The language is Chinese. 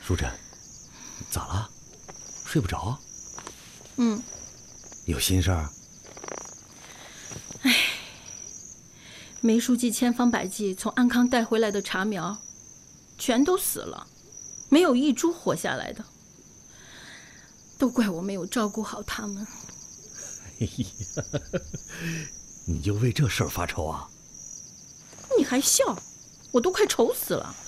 淑珍，咋了？睡不着？有心事儿？ 梅书记千方百计从安康带回来的茶苗，全都死了，没有一株活下来的。都怪我没有照顾好他们。 哎呀，你就为这事儿发愁啊？ 你还笑？我都快愁死了。